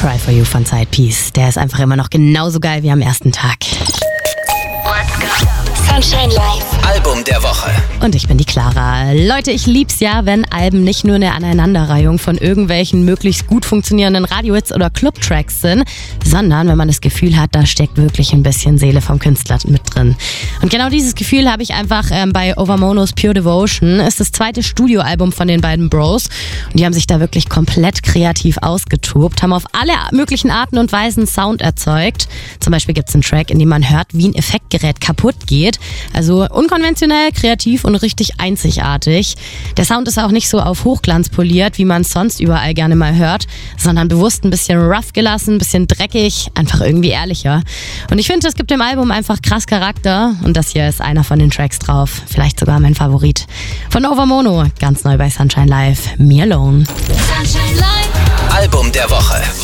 Cry For You von Side Piece. Der ist einfach immer noch genauso geil wie am ersten Tag. Let's go. Sunshine Live. Album der Woche. Und ich bin die Clara. Leute, ich lieb's ja, wenn Alben nicht nur eine Aneinanderreihung von irgendwelchen möglichst gut funktionierenden Radiohits oder Clubtracks sind, sondern wenn man das Gefühl hat, da steckt wirklich ein bisschen Seele vom Künstler mit drin. Und genau dieses Gefühl habe ich einfach bei Overmonos Pure Devotion. Ist das zweite Studioalbum von den beiden Bros. Und die haben sich da wirklich komplett kreativ ausgetobt, haben auf alle möglichen Arten und Weisen Sound erzeugt. Zum Beispiel gibt's einen Track, in dem man hört, wie ein Effektgerät kaputt geht. Also unkonventionell, kreativ und richtig einzigartig. Der Sound ist auch nicht so auf Hochglanz poliert, wie man es sonst überall gerne mal hört, sondern bewusst ein bisschen rough gelassen, ein bisschen dreckig, einfach irgendwie ehrlicher. Und ich finde, es gibt dem Album einfach krass Charakter und das hier ist einer von den Tracks drauf. Vielleicht sogar mein Favorit. Von Overmono, ganz neu bei Sunshine Live, Me Alone. Sunshine Live. Album der Woche.